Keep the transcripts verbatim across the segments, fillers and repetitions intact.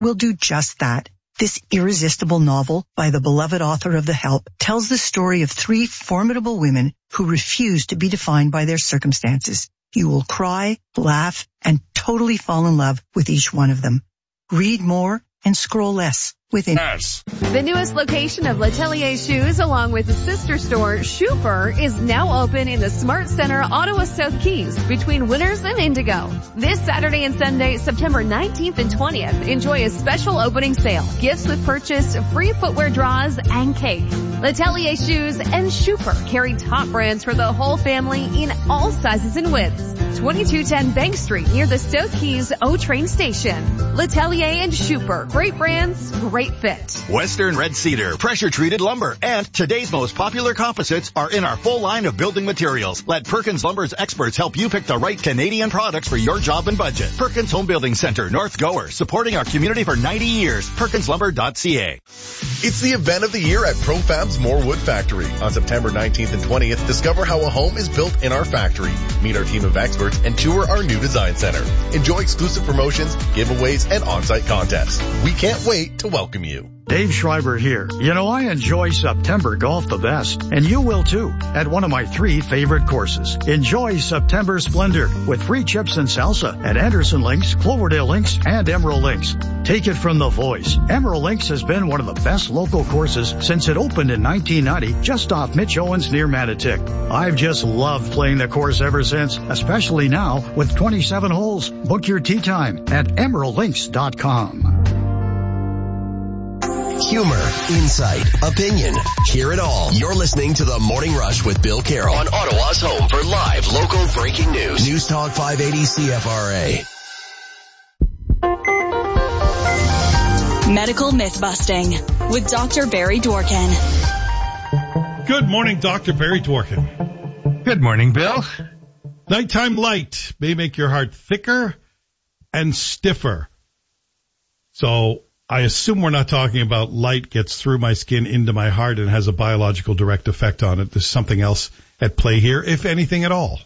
will do just that. This irresistible novel by the beloved author of The Help tells the story of three formidable women who refuse to be defined by their circumstances. You will cry, laugh, and totally fall in love with each one of them. Read more and scroll less within. Yes. The newest location of L'Atelier Shoes, along with the sister store, Schuper, is now open in the Smart Center, Ottawa South Keys, between Winners and Indigo. This Saturday and Sunday, September nineteenth and twentieth, enjoy a special opening sale. Gifts with purchase, free footwear draws, and cake. L'Atelier Shoes and Schuper carry top brands for the whole family in all sizes and widths. twenty-two ten Bank Street, near the South Keys O train station. L'Atelier and Schuper, great brands, great fit. Western Red Cedar, pressure-treated lumber, and today's most popular composites are in our full line of building materials. Let Perkins Lumber's experts help you pick the right Canadian products for your job and budget. Perkins Home Building Center, North Gower, supporting our community for ninety years. Perkins Lumber dot C A. It's the event of the year at Profab's More Wood Factory. On September nineteenth and twentieth, discover how a home is built in our factory. Meet our team of experts and tour our new design center. Enjoy exclusive promotions, giveaways, and on-site contests. We can't wait to welcome you. Dave Schreiber here. You know, I enjoy September golf the best, and you will too, at one of my three favorite courses. Enjoy September Splendor with free chips and salsa at Anderson Links, Cloverdale Links, and Emerald Links. Take it from the voice. Emerald Links has been one of the best local courses since it opened in nineteen ninety, just off Mitch Owens near Manotick. I've just loved playing the course ever since, especially now with twenty-seven holes. Book your tee time at emerald links dot com. Humor, insight, opinion. Hear it all. You're listening to The Morning Rush with Bill Carroll on Ottawa's home for live local breaking news. News Talk five eighty C F R A. Medical Myth-Busting with Doctor Barry Dworkin. Good morning, Doctor Barry Dworkin. Good morning, Bill. Nighttime light may make your heart thicker and stiffer. So I assume we're not talking about light gets through my skin into my heart and has a biological direct effect on it. There's something else at play here, if anything at all.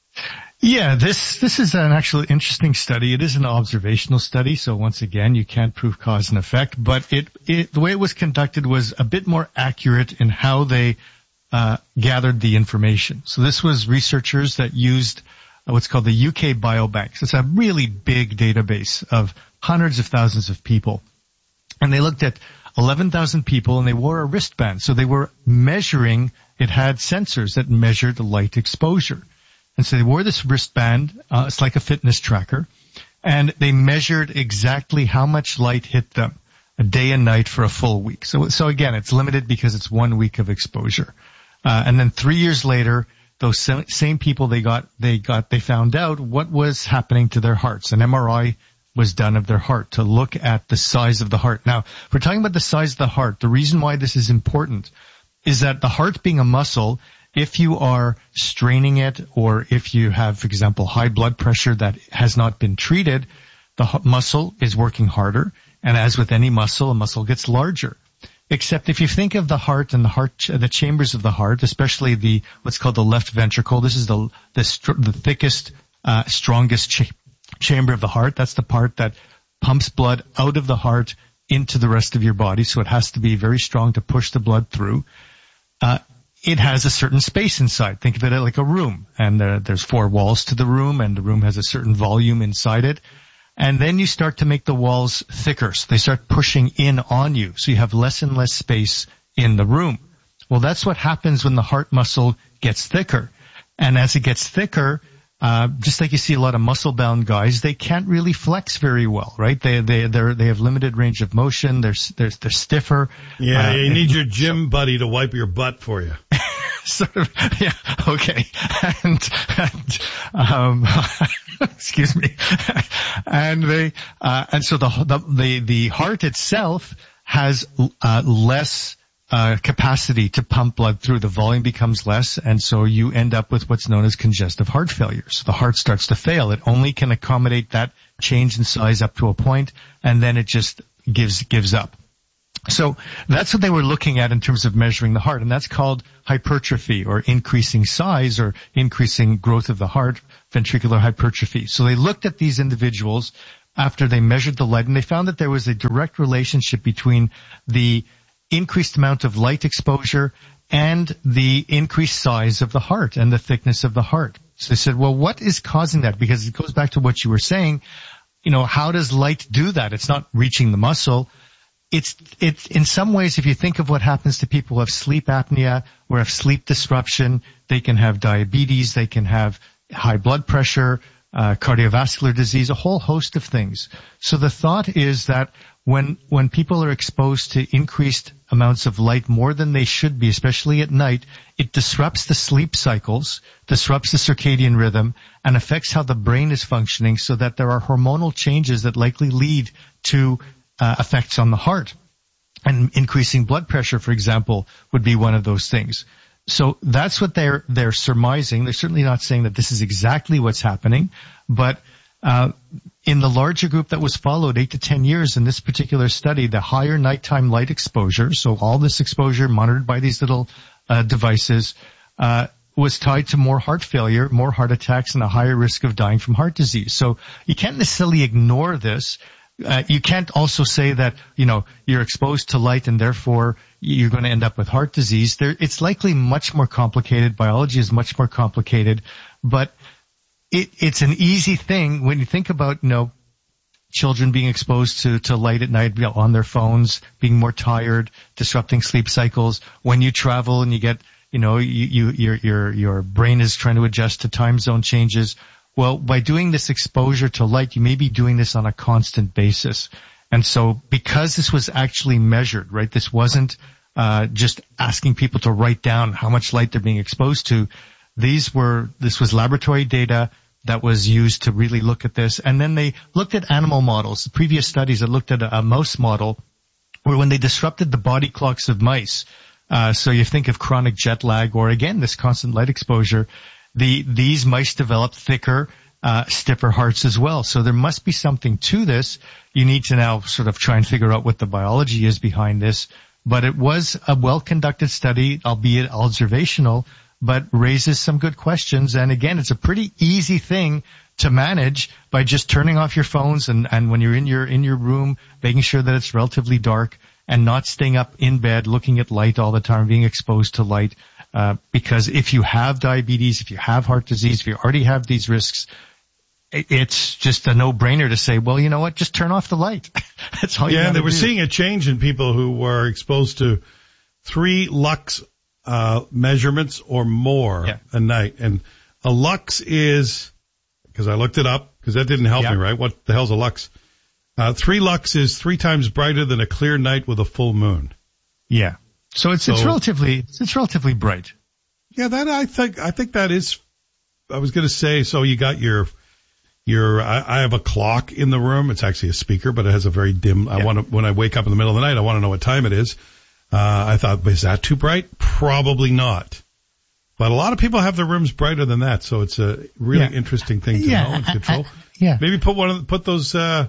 Yeah, this this is an actually interesting study. It is an observational study, so once again, you can't prove cause and effect, but it, it the way it was conducted was a bit more accurate in how they uh gathered the information. So this was researchers that used what's called the U K Biobanks. It's a really big database of hundreds of thousands of people. And they looked at eleven thousand people, and they wore a wristband. So they were measuring, it had sensors that measured light exposure. And so they wore this wristband, uh, it's like a fitness tracker, and they measured exactly how much light hit them a day and night for a full week. So, so again, it's limited because it's one week of exposure. Uh, and then three years later, those same people, they got, they got, they found out what was happening to their hearts. An M R I was done of their heart to look at the size of the heart. Now, if we're talking about the size of the heart, the reason why this is important is that the heart being a muscle, if you are straining it, or if you have, for example, high blood pressure that has not been treated, the muscle is working harder. And as with any muscle, a muscle gets larger. Except if you think of the heart and the heart, the chambers of the heart, especially the, what's called the left ventricle, this is the, the, the thickest, uh, strongest cha- chamber of the heart. That's the part that pumps blood out of the heart into the rest of your body. So it has to be very strong to push the blood through. Uh, it has a certain space inside. Think of it like a room, and uh, there's four walls to the room, and the room has a certain volume inside it. And then you start to make the walls thicker, so they start pushing in on you, so you have less and less space in the room. Well, that's what happens when the heart muscle gets thicker. And as it gets thicker, uh, just like you see a lot of muscle-bound guys, they can't really flex very well, right? They they they they have limited range of motion. They're they're, they're stiffer. Yeah, uh, you need your gym buddy to wipe your butt for you. Sort of, yeah, okay. And, and um, excuse me. And they, uh, and so the, the, the, the heart itself has, uh, less, uh, capacity to pump blood through. The volume becomes less, and so you end up with what's known as congestive heart failure. So the heart starts to fail. It only can accommodate that change in size up to a point, and then it just gives, gives up. So that's what they were looking at in terms of measuring the heart, and that's called hypertrophy, or increasing size, or increasing growth of the heart, ventricular hypertrophy. So they looked at these individuals, after they measured the light, and they found that there was a direct relationship between the increased amount of light exposure and the increased size of the heart and the thickness of the heart. So they said, well, what is causing that? Because it goes back to what you were saying. You know, how does light do that? It's not reaching the muscle. It's, it's, in some ways, if you think of what happens to people who have sleep apnea or have sleep disruption, they can have diabetes, they can have high blood pressure, uh, cardiovascular disease, a whole host of things. So the thought is that when, when people are exposed to increased amounts of light more than they should be, especially at night, it disrupts the sleep cycles, disrupts the circadian rhythm, and affects how the brain is functioning, so that there are hormonal changes that likely lead to uh, effects on the heart. And increasing blood pressure, for example, would be one of those things. So that's what they're, they're surmising. They're certainly not saying that this is exactly what's happening, but uh, in the larger group that was followed, eight to ten years in this particular study, the higher nighttime light exposure, so all this exposure monitored by these little uh, devices, uh, was tied to more heart failure, more heart attacks, and a higher risk of dying from heart disease. So you can't necessarily ignore this. Uh, you can't also say that, you know, you're exposed to light and therefore you're going to end up with heart disease. There, it's likely much more complicated. Biology is much more complicated, but it, it's an easy thing when you think about, you know, children being exposed to, to light at night, you know, on their phones, being more tired, disrupting sleep cycles. When you travel and you get, you know, you, you, your, your, your brain is trying to adjust to time zone changes. Well, by doing this exposure to light, you may be doing this on a constant basis. And so because this was actually measured, right, this wasn't uh just asking people to write down how much light they're being exposed to. These were, this was laboratory data that was used to really look at this. And then they looked at animal models. The previous studies that looked at a, a mouse model where when they disrupted the body clocks of mice, uh so you think of chronic jet lag or again, this constant light exposure, The, these mice developed thicker, uh, stiffer hearts as well. So there must be something to this. You need to now sort of try and figure out what the biology is behind this. But it was a well-conducted study, albeit observational, but raises some good questions. And again, it's a pretty easy thing to manage by just turning off your phones and, and when you're in your, in your room, making sure that it's relatively dark and not staying up in bed looking at light all the time, being exposed to light. Uh, because if you have diabetes, if you have heart disease, if you already have these risks, it, it's just a no-brainer to say, well, you know what, just turn off the light. That's all you Yeah, gotta they were do. seeing a change in people who were exposed to three lux uh measurements or more Yeah. a night. And a lux is, because I looked it up, because that didn't help Yeah. me, right? What the hell's a lux? Uh, three lux is three times brighter than a clear night with a full moon. Yeah. So it's, So- it's relatively, it's, it's relatively bright. Yeah, that I think I think that is. I was going to say. So you got your your. I, I have a clock in the room. It's actually a speaker, but it has a very dim. I Yeah. want to when I wake up in the middle of the night, I want to know what time it is. Uh, I thought, is that too bright? Probably not. But a lot of people have their rooms brighter than that, so it's a really Yeah. interesting thing to Yeah, know and I- control. I- yeah. Maybe put one of the, put those uh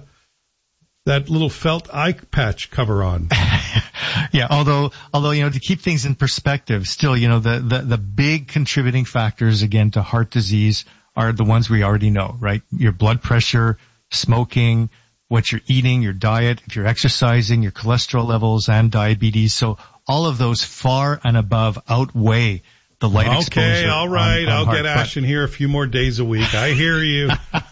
that little felt eye patch cover on. Yeah, although, although, you know, to keep things in perspective, still, you know, the, the, the big contributing factors, again, to heart disease are the ones we already know, right? Your blood pressure, smoking, what you're eating, your diet, if you're exercising, your cholesterol levels, and diabetes. So all of those far and above outweigh the light exposure. Okay, all right. on, on I'll heart. get Ash in here a few more days a week. I hear you.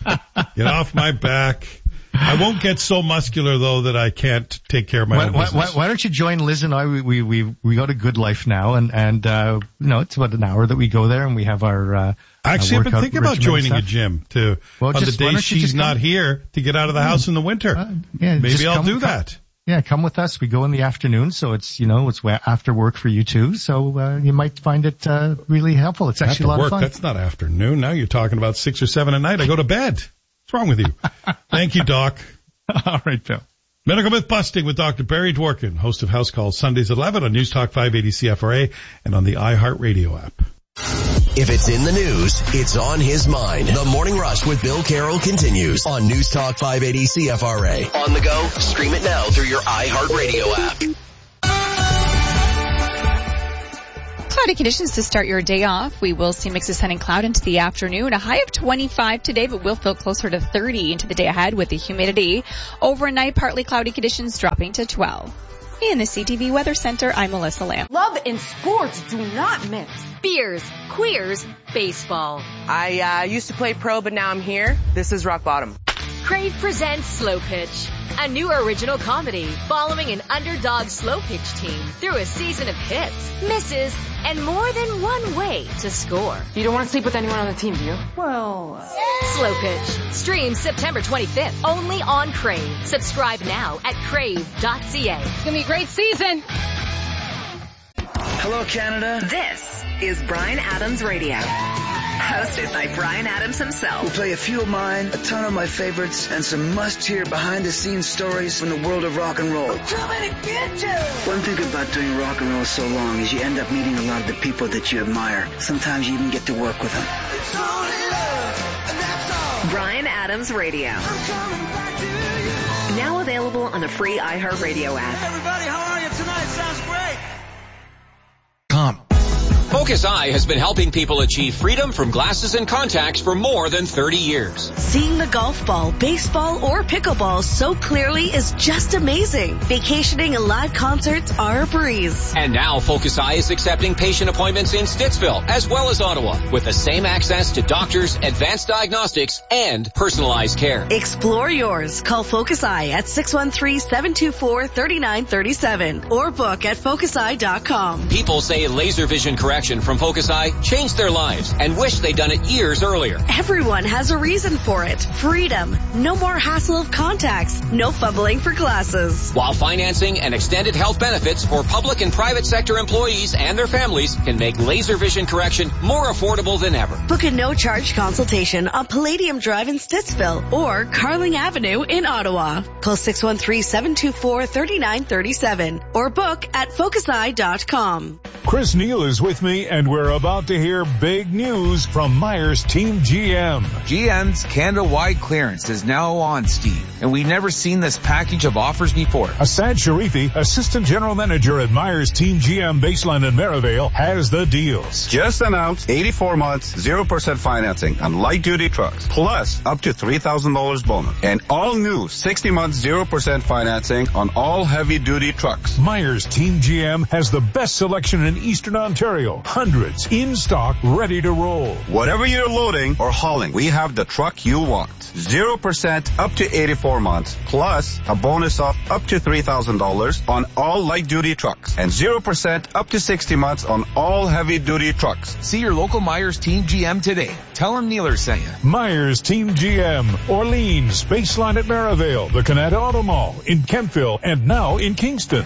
Get off my back. I won't get so muscular though that I can't take care of my Why, own why, business. why, why don't you join Liz and I? We we we, we go to Good Life now, and and uh, you know, it's about an hour that we go there, and we have our. Uh, Actually, uh, I've been workout thinking about regimen joining a stuff. gym to Well, on just- the why days don't you she's just not come? here to get out of the house in the winter. Uh, yeah, Maybe just I'll come- do come- that. Yeah, come with us. We go in the afternoon, so it's, you know, it's wa- after work for you too. So uh, you might find it uh, really helpful. It's actually After a lot work, of fun. that's not afternoon. Now you're talking about six or seven at night. I go to bed. What's wrong with you? Thank you, Doc. All right, Phil. Medical Myth Busting with Doctor Barry Dworkin, host of House Calls Sundays at eleven on News Talk five eighty C F R A and on the iHeartRadio app. If it's in the news, it's on his mind. The Morning Rush with Bill Carroll continues on News Talk five eighty C F R A. On the go, stream it now through your iHeartRadio app. cloudy conditions to start your day off. We will see mixes sun and cloud into the afternoon. A high of twenty-five today, but will feel closer to thirty into the day ahead with the humidity. Overnight, partly cloudy conditions dropping to twelve. In the C T V Weather Center, I'm Melissa Lamb. Love and sports do not mix. Beers, queers, baseball. I uh, used to play pro, but now I'm here. This is rock bottom. Crave presents Slow Pitch, a new original comedy following an underdog slow pitch team through a season of hits, misses, and more than one way to score. You don't want to sleep with anyone on the team, do you? Well, uh... Slow Pitch streams September twenty-fifth only on Crave. Subscribe now at crave dot c a. It's gonna be a great season. Hello, Canada. This is Bryan Adams Radio. Hosted by Bryan Adams himself. We'll play a few of mine, a ton of my favorites, and some must-hear behind-the-scenes stories from the world of rock and roll. Too many bitches! One thing about doing rock and roll so long is you end up meeting a lot of the people that you admire. Sometimes you even get to work with them. It's only love, and that's all. Bryan Adams Radio. I'm coming back to you. Now available on the free iHeartRadio app. Hey everybody, how are you tonight? Sounds great. Come. Focus Eye has been helping people achieve freedom from glasses and contacts for more than thirty years. Seeing the golf ball, baseball, or pickleball so clearly is just amazing. Vacationing and live concerts are a breeze. And now Focus Eye is accepting patient appointments in Stittsville as well as Ottawa with the same access to doctors, advanced diagnostics, and personalized care. Explore yours. Call Focus Eye at six one three, seven two four, three nine three seven or book at focus eye dot com. People say laser vision correction from Focus Eye changed their lives and wish they'd done it years earlier. Everyone has a reason for it. Freedom. No more hassle of contacts. No fumbling for glasses. While financing and extended health benefits for public and private sector employees and their families can make laser vision correction more affordable than ever. Book a no-charge consultation on Palladium Drive in Stittsville or Carling Avenue in Ottawa. Call six one three, seven two four, three nine three seven or book at focus eye dot com. Chris Neal is with me, and we're about to hear big news from Myers Team G M. G M's Canada-wide clearance is now on, Steve, and we've never seen this package of offers before. Asad Sharifi, Assistant General Manager at Myers Team G M Baseline in Merivale, has the deals. Just announced eighty-four months, zero percent financing on light-duty trucks, plus up to three thousand dollars bonus. And all new sixty months, zero percent financing on all heavy-duty trucks. Myers Team G M has the best selection in Eastern Ontario. Hundreds in stock, ready to roll. Whatever you're loading or hauling, we have the truck you want. zero percent up to eighty-four months, plus a bonus of up to three thousand dollars on all light-duty trucks, and zero percent up to sixty months on all heavy-duty trucks. See your local Myers Team G M today. Tell them Neeler sent you. Myers Team G M, Orleans, Baseline at Merivale, the Canada Auto Mall, in Kemptville, and now in Kingston.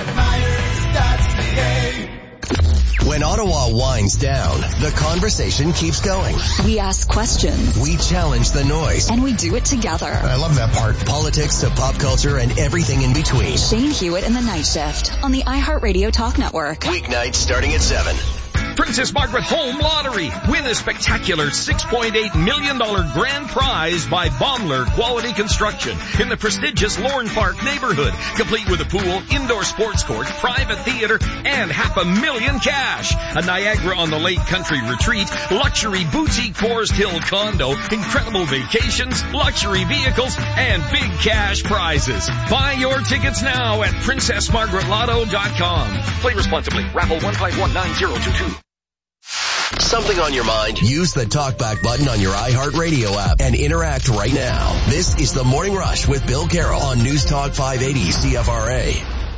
When Ottawa winds down, the conversation keeps going. We ask questions. We challenge the noise. And we do it together. I love that part. Politics to pop culture and everything in between. Shane Hewitt in the Night Shift on the iHeartRadio Talk Network. Weeknights starting at seven. Princess Margaret Home Lottery. Win a spectacular six point eight million dollars grand prize by Baumler Quality Construction in the prestigious Lorne Park neighborhood, complete with a pool, indoor sports court, private theater, and half a million cash. A Niagara on the Lake country retreat, luxury boutique Forest Hill condo, incredible vacations, luxury vehicles, and big cash prizes. Buy your tickets now at princess margaret lotto dot com. Play responsibly. Raffle one five one nine zero two two. Something on your mind? Use the talkback button on your iHeartRadio app and interact right now. This is The Morning Rush with Bill Carroll on News Talk five eighty C F R A.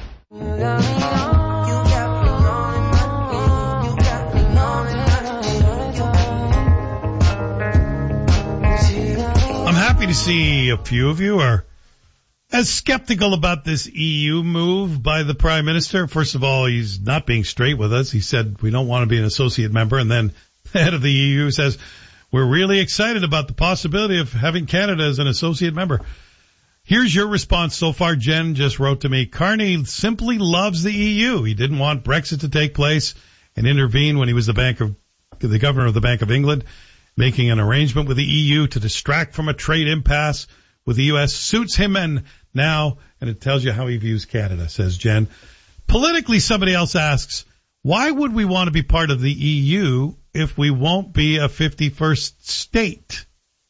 I'm happy to see a few of you are as skeptical about this E U move by the Prime Minister. First of all, he's not being straight with us. He said we don't want to be an associate member, and then the head of the E U says we're really excited about the possibility of having Canada as an associate member. Here's your response so far. Jen just wrote to me, Carney simply loves the E U. He didn't want Brexit to take place and intervene when he was the bank of the governor of the Bank of England, making an arrangement with the E U to distract from a trade impasse with the U S suits him and now, and it tells you how he views Canada, says Jen. Politically, somebody else asks, Why would we want to be part of the E U if we won't be a fifty-first state?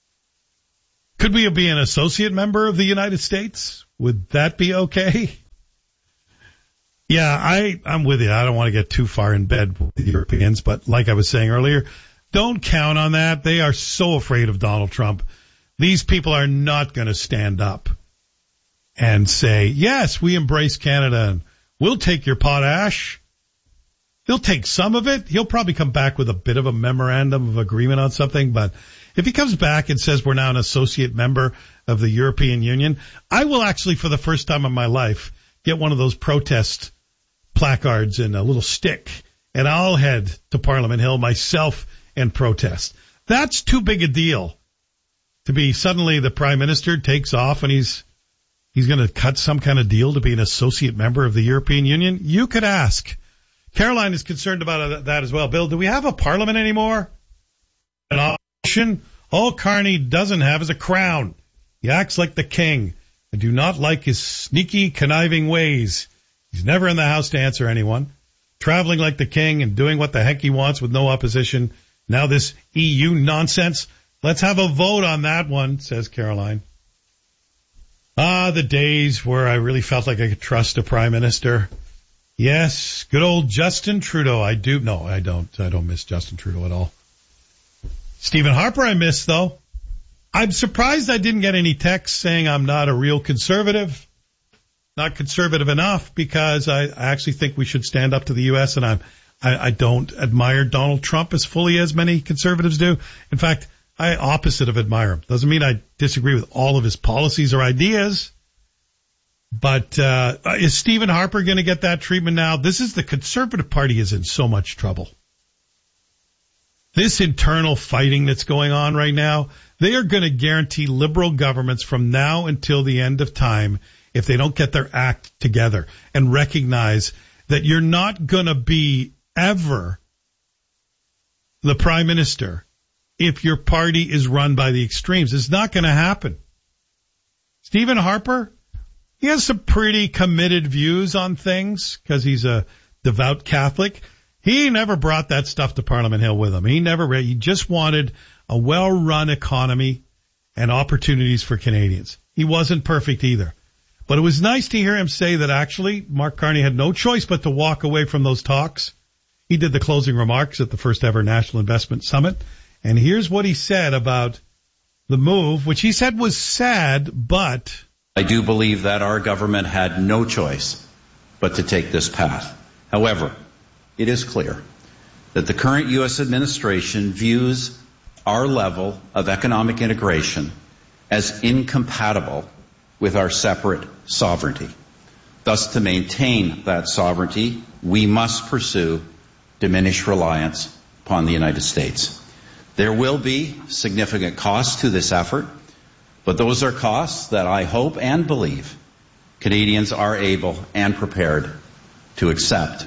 Could we be an associate member of the United States? Would that be okay? Yeah, I, I'm with you. I don't want to get too far in bed with the Europeans, but like I was saying earlier, don't count on that. They are so afraid of Donald Trump. These people are not going to stand up and say, yes, we embrace Canada and we'll take your potash. He'll take some of it. He'll probably come back with a bit of a memorandum of agreement on something. But if he comes back and says we're now an associate member of the European Union, I will actually, for the first time in my life, get one of those protest placards and a little stick, and I'll head to Parliament Hill myself and protest. That's too big a deal to be suddenly the Prime Minister takes off and he's he's going to cut some kind of deal to be an associate member of the European Union. You could ask. Caroline is concerned about that as well. Bill, do we have a parliament anymore? An option? All Carney doesn't have is a crown. He acts like the king. I do not like his sneaky, conniving ways. He's never in the house to answer anyone. Traveling like the king and doing what the heck he wants with no opposition. Now this E U nonsense. Let's have a vote on that one, says Caroline. Ah, the days where I really felt like I could trust a prime minister. Yes, good old Justin Trudeau. I do. No, I don't. I don't miss Justin Trudeau at all. Stephen Harper I miss, though. I'm surprised I didn't get any texts saying I'm not a real conservative. Not conservative enough, because I, I actually think we should stand up to the U S, and I'm, I, I don't admire Donald Trump as fully as many conservatives do. In fact, I opposite of admire him. Doesn't mean I disagree with all of his policies or ideas. But uh is Stephen Harper going to get that treatment now? This is the Conservative Party is in so much trouble. This internal fighting that's going on right now, they are going to guarantee liberal governments from now until the end of time if they don't get their act together and recognize that you're not going to be ever the prime minister if your party is run by the extremes. It's not going to happen. Stephen Harper, he has some pretty committed views on things because he's a devout Catholic. He never brought that stuff to Parliament Hill with him. He never, he just wanted a well-run economy and opportunities for Canadians. He wasn't perfect either. But it was nice to hear him say that actually Mark Carney had no choice but to walk away from those talks. He did the closing remarks at the first ever National Investment Summit. And here's what he said about the move, which he said was sad, but I do believe that our government had no choice but to take this path. However, it is clear that the current U S administration views our level of economic integration as incompatible with our separate sovereignty. Thus, to maintain that sovereignty, we must pursue diminished reliance upon the United States. There will be significant costs to this effort, but those are costs that I hope and believe Canadians are able and prepared to accept.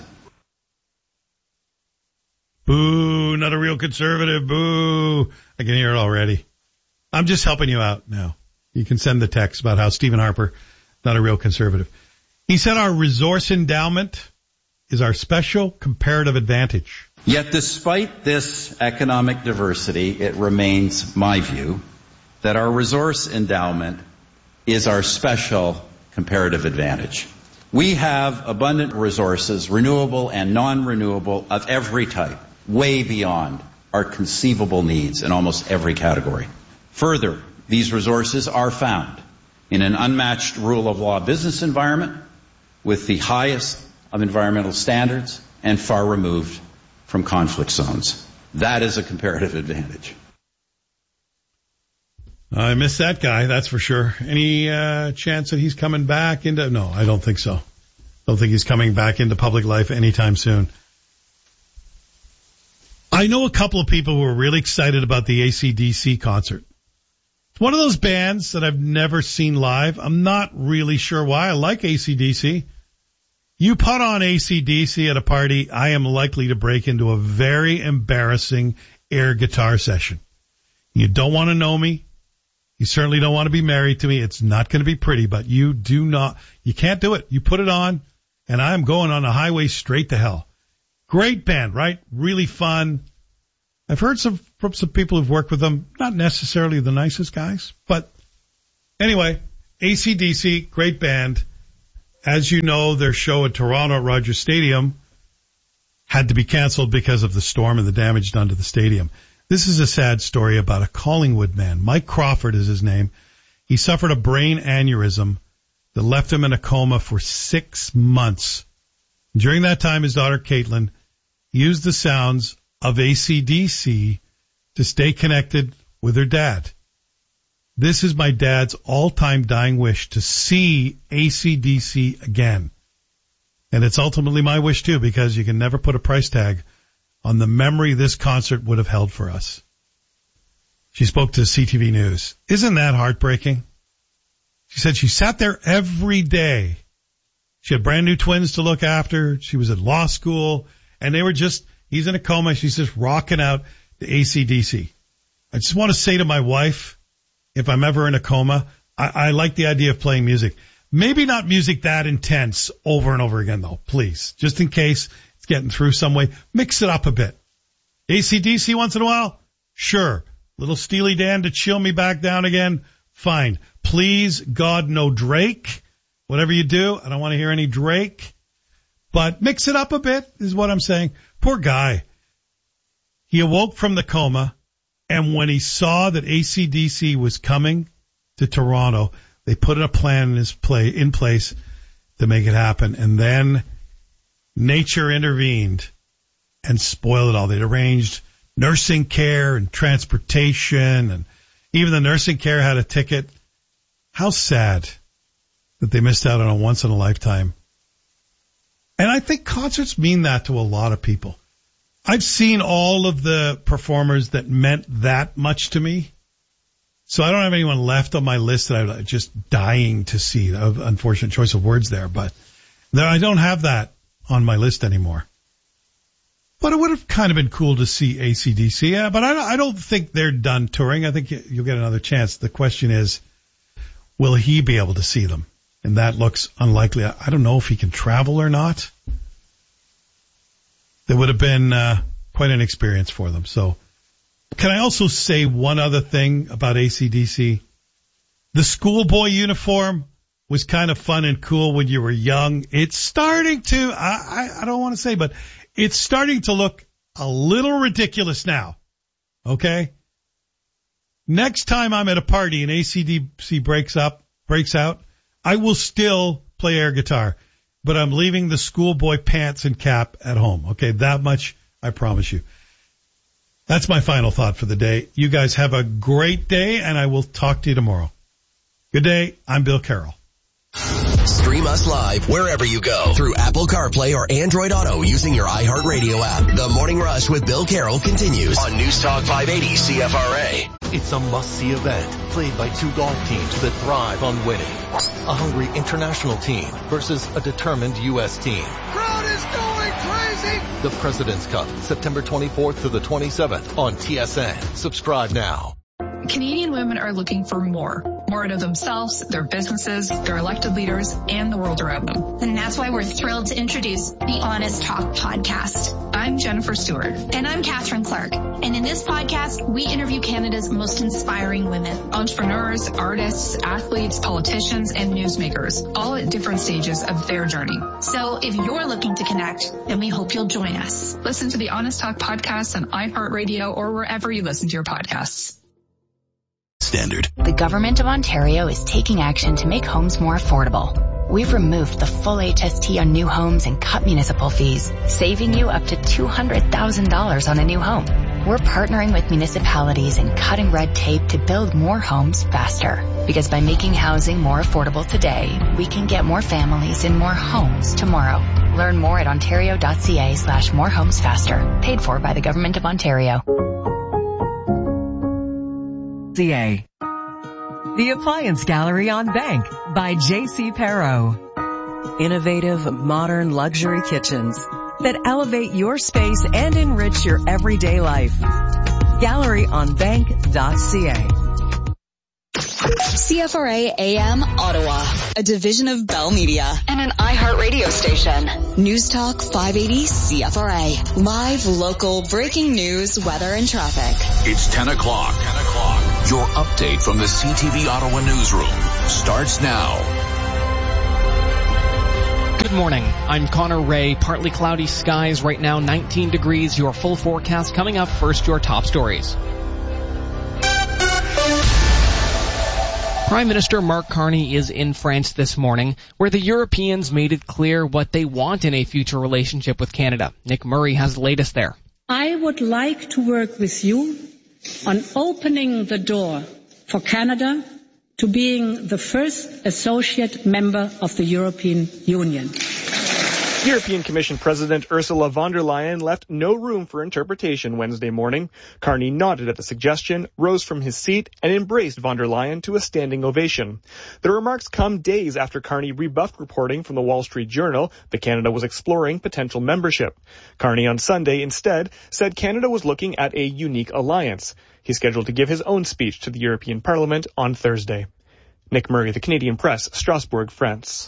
Boo, not a real conservative, boo. I can hear it already. I'm just helping you out now. You can send the text about how Stephen Harper, not a real conservative. He said our resource endowment is our special comparative advantage. Yet despite this economic diversity, it remains my view that our resource endowment is our special comparative advantage. We have abundant resources, renewable and non-renewable, of every type, way beyond our conceivable needs in almost every category. Further, these resources are found in an unmatched rule of law business environment with the highest of environmental standards and far removed from conflict zones. That is a comparative advantage. I miss that guy, that's for sure. Any uh, chance that he's coming back into... No, I don't think so. Don't think he's coming back into public life anytime soon. I know a couple of people who are really excited about the A C D C concert. It's one of those bands that I've never seen live. I'm not really sure why. I like A C D C. You put on A C D C at a party, I am likely to break into a very embarrassing air guitar session. You don't want to know me. You certainly don't want to be married to me. It's not going to be pretty, but you do not, you can't do it. You put it on, and I'm going on a highway straight to hell. Great band, right? Really fun. I've heard some from some people who've worked with them. Not necessarily the nicest guys, but anyway, A C D C, great band. As you know, their show at Toronto at Rogers Stadium had to be canceled because of the storm and the damage done to the stadium. This is a sad story about a Collingwood man. Mike Crawford is his name. He suffered a brain aneurysm that left him in a coma for six months. During that time, his daughter Caitlin used the sounds of A C D C to stay connected with her dad. This is my dad's all-time dying wish, to see A C D C again. And it's ultimately my wish too, because you can never put a price tag on the memory this concert would have held for us. She spoke to C T V News. Isn't that heartbreaking? She said she sat there every day. She had brand new twins to look after. She was at law school, and they were just, he's in a coma. She's just rocking out to A C D C. I just want to say to my wife, if I'm ever in a coma, I, I like the idea of playing music. Maybe not music that intense over and over again, though, please. Just in case it's getting through some way. Mix it up a bit. A C D C once in a while? Sure. Little Steely Dan to chill me back down again? Fine. Please, God, no Drake. Whatever you do, I don't want to hear any Drake. But mix it up a bit is what I'm saying. Poor guy. He awoke from the coma, and when he saw that A C D C was coming to Toronto, they put a plan in his play in place to make it happen. And then nature intervened and spoiled it all. They'd arranged nursing care and transportation, and even the nursing care had a ticket. How sad that they missed out on a once-in-a-lifetime. And I think concerts mean that to a lot of people. I've seen all of the performers that meant that much to me. So I don't have anyone left on my list that I'm just dying to see. Unfortunate choice of words there, but I don't have that on my list anymore. But it would have kind of been cool to see A C D C. Yeah, but I don't think they're done touring. I think you'll get another chance. The question is, will he be able to see them? And that looks unlikely. I don't know if he can travel or not. That would have been uh, quite an experience for them. So can I also say one other thing about A C D C? The schoolboy uniform was kind of fun and cool when you were young. It's starting to, I, I, I don't want to say, but it's starting to look a little ridiculous now. Okay? Next time I'm at a party and A C D C breaks up, breaks out, I will still play air guitar, but I'm leaving the schoolboy pants and cap at home. Okay, that much I promise you. That's my final thought for the day. You guys have a great day, and I will talk to you tomorrow. Good day. I'm Bill Carroll. Stream us live wherever you go through Apple CarPlay or Android Auto using your iHeartRadio app. The Morning Rush with Bill Carroll continues on News Talk five eighty C F R A. It's a must-see event played by two golf teams that thrive on winning. A hungry international team versus a determined U S team. Crowd is going crazy! The President's Cup, September twenty-fourth to the twenty-seventh on T S N. Subscribe now. Canadian women are looking for more. More out of themselves, their businesses, their elected leaders, and the world around them. And that's why we're thrilled to introduce the Honest Talk podcast. I'm Jennifer Stewart. And I'm Catherine Clark. And in this podcast, we interview Canada's most inspiring women. Entrepreneurs, artists, athletes, politicians, and newsmakers, all at different stages of their journey. So if you're looking to connect, then we hope you'll join us. Listen to the Honest Talk podcast on iHeartRadio or wherever you listen to your podcasts. Standard. The Government of Ontario is taking action to make homes more affordable. We've removed the full H S T on new homes and cut municipal fees, saving you up to two hundred thousand dollars on a new home. We're partnering with municipalities and cutting red tape to build more homes faster. Because by making housing more affordable today, we can get more families in more homes tomorrow. Learn more at ontario.ca slash more homes faster. Paid for by the Government of Ontario. C A. The Appliance Gallery on Bank by J C Perro. Innovative, modern luxury kitchens that elevate your space and enrich your everyday life. gallery on bank dot c a. C F R A A M Ottawa, a division of Bell Media and an iHeart radio station. News Talk five eighty C F R A. Live, local, breaking news, weather, and traffic. It's ten o'clock. ten o'clock. Your update from the C T V Ottawa newsroom starts now. Good morning. I'm Connor Ray. Partly cloudy skies right now, nineteen degrees. Your full forecast coming up. First, your top stories. Prime Minister Mark Carney is in France this morning, where the Europeans made it clear what they want in a future relationship with Canada. Nick Murray has the latest there. I would like to work with you on opening the door for Canada to being the first associate member of the European Union. European Commission President Ursula von der Leyen left no room for interpretation Wednesday morning. Carney nodded at the suggestion, rose from his seat, and embraced von der Leyen to a standing ovation. The remarks come days after Carney rebuffed reporting from the Wall Street Journal that Canada was exploring potential membership. Carney on Sunday instead said Canada was looking at a unique alliance. He's scheduled to give his own speech to the European Parliament on Thursday. Nick Murray, The Canadian Press, Strasbourg, France.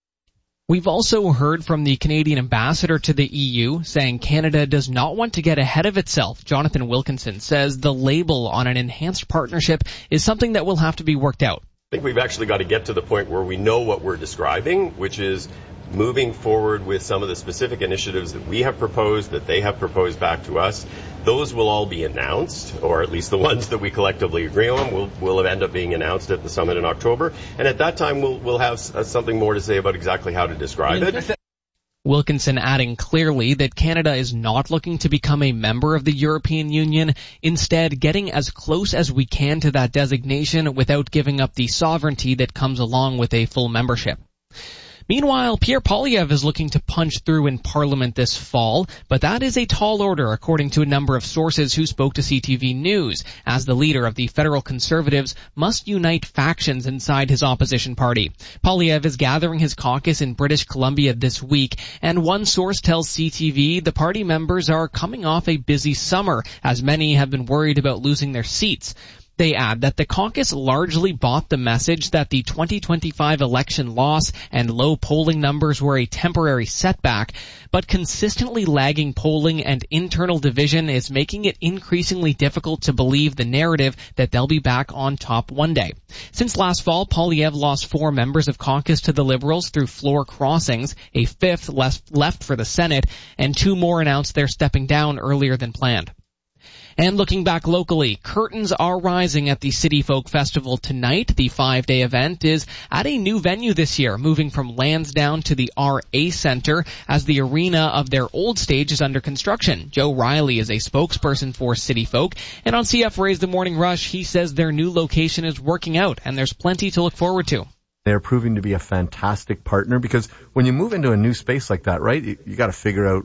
We've also heard from the Canadian ambassador to the E U saying Canada does not want to get ahead of itself. Jonathan Wilkinson says the label on an enhanced partnership is something that will have to be worked out. I think we've actually got to get to the point where we know what we're describing, which is moving forward with some of the specific initiatives that we have proposed, that they have proposed back to us. Those will all be announced, or at least the ones that we collectively agree on will, will end up being announced at the summit in October. And at that time, we'll, we'll have something more to say about exactly how to describe it. Wilkinson adding clearly that Canada is not looking to become a member of the European Union, instead getting as close as we can to that designation without giving up the sovereignty that comes along with a full membership. Meanwhile, Pierre Poilievre is looking to punch through in Parliament this fall, but that is a tall order according to a number of sources who spoke to C T V News, as the leader of the federal Conservatives must unite factions inside his opposition party. Poilievre is gathering his caucus in British Columbia this week, and one source tells C T V the party members are coming off a busy summer, as many have been worried about losing their seats. They add that the caucus largely bought the message that the twenty twenty-five election loss and low polling numbers were a temporary setback, but consistently lagging polling and internal division is making it increasingly difficult to believe the narrative that they'll be back on top one day. Since last fall, Poilievre lost four members of caucus to the Liberals through floor crossings, a fifth left, left for the Senate, and two more announced they're stepping down earlier than planned. And looking back locally, curtains are rising at the City Folk Festival tonight. The five-day event is at a new venue this year, moving from Lansdowne to the R A Centre as the arena of their old stage is under construction. Joe Riley is a spokesperson for City Folk, and on C F R A's The Morning Rush, he says their new location is working out, and there's plenty to look forward to. They're proving to be a fantastic partner, because when you move into a new space like that, right, you, you got to figure out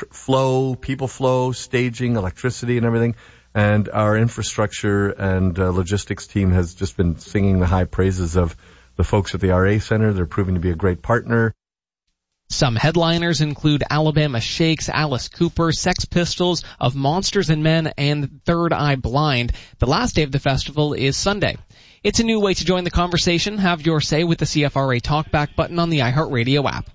flow, people flow, staging, electricity and everything. And our infrastructure and uh, logistics team has just been singing the high praises of the folks at the R A Centre. They're proving to be a great partner. Some headliners include Alabama Shakes, Alice Cooper, Sex Pistols, Of Monsters and Men, and Third Eye Blind. The last day of the festival is Sunday. It's a new way to join the conversation. Have your say with the C F R A Talkback button on the iHeartRadio app.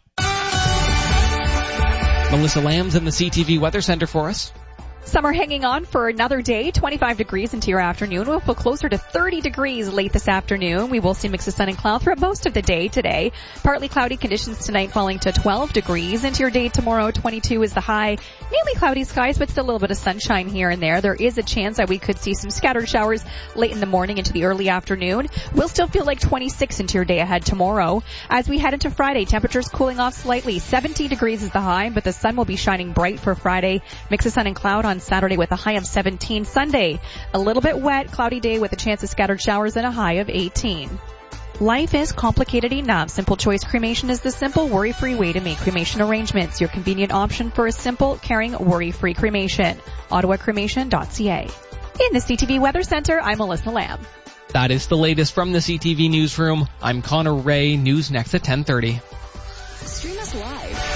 Melissa Lamb's in the C T V Weather Center for us. Summer hanging on for another day, twenty-five degrees into your afternoon. We'll feel closer to thirty degrees late this afternoon. We will see mixes of sun and cloud throughout most of the day today. Partly cloudy conditions tonight, falling to twelve degrees. Into your day tomorrow, twenty-two is the high. Mainly cloudy skies, but still a little bit of sunshine here and there. There is a chance that we could see some scattered showers late in the morning into the early afternoon. We'll still feel like twenty-six into your day ahead tomorrow. As we head into Friday, temperatures cooling off slightly. seventeen degrees is the high, but the sun will be shining bright for Friday. Mix of sun and cloud on Saturday with a high of seventeen. Sunday, a little bit wet, cloudy day with a chance of scattered showers and a high of eighteen. Life is complicated enough. Simple Choice Cremation is the simple, worry-free way to make cremation arrangements. Your convenient option for a simple, caring, worry-free cremation. ottawa cremation dot c a. In the C T V Weather Center, I'm Melissa Lamb. That is the latest from the C T V Newsroom. I'm Connor Ray. News next at ten thirty. Stream us live.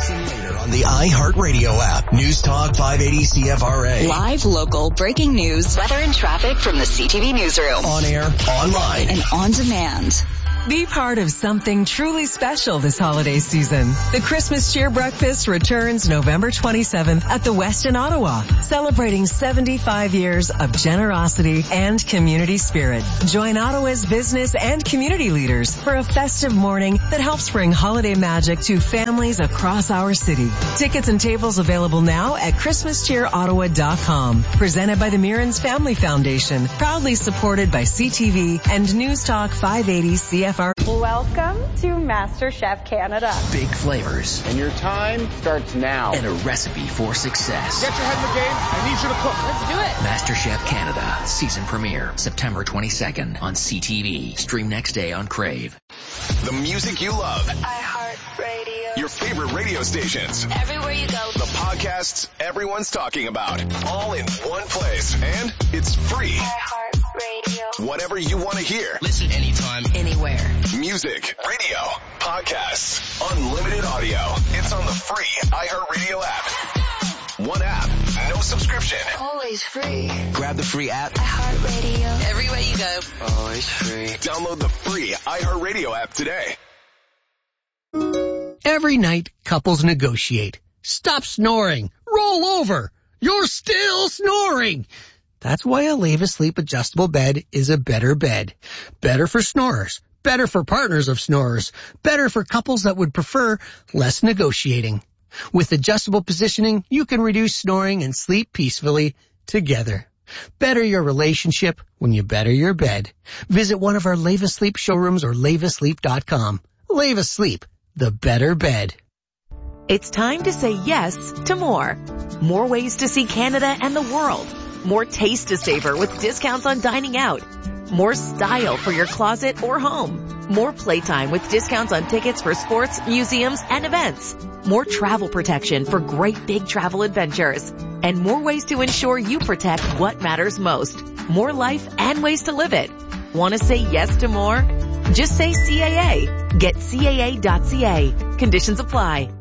Listen later on the iHeartRadio app. News Talk five eighty C F R A. Live, local, breaking news, weather and traffic from the C T V newsroom. On air, online, and on demand. Be part of something truly special this holiday season. The Christmas Cheer Breakfast returns November twenty-seventh at the West in Ottawa, celebrating seventy-five years of generosity and community spirit. Join Ottawa's business and community leaders for a festive morning that helps bring holiday magic to families across our city. Tickets and tables available now at christmas cheer ottawa dot com. Presented by the Mirans Family Foundation, proudly supported by C T V and News Talk five eighty C F R. Welcome to MasterChef Canada. Big flavors. And your time starts now. And a recipe for success. Get your head in the game. I need you to cook. Let's do it. MasterChef Canada. Season premiere. September twenty-second on C T V. Stream next day on Crave. The music you love. iHeartRadio. Your favorite radio stations. Everywhere you go. The podcasts everyone's talking about. All in one place. And it's free. iHeartRadio. Whatever you want to hear. Listen anytime, anywhere. Music, radio, podcasts, unlimited audio. It's on the free iHeartRadio app. One app, no subscription. Always free. Grab the free app. iHeartRadio. Everywhere you go. Always free. Download the free iHeartRadio app today. Every night, couples negotiate. Stop snoring. Roll over. You're still snoring. That's why a Leva Sleep adjustable bed is a better bed. Better for snorers. Better for partners of snorers. Better for couples that would prefer less negotiating. With adjustable positioning, you can reduce snoring and sleep peacefully together. Better your relationship when you better your bed. Visit one of our Leva Sleep showrooms or leva sleep dot com. Leva Sleep, the better bed. It's time to say yes to more. More ways to see Canada and the world. More taste to savor with discounts on dining out. More style for your closet or home. More playtime with discounts on tickets for sports, museums, and events. More travel protection for great big travel adventures. And more ways to ensure you protect what matters most. More life and ways to live it. Want to say yes to more? Just say C A A. Get C A A dot C A. Conditions apply.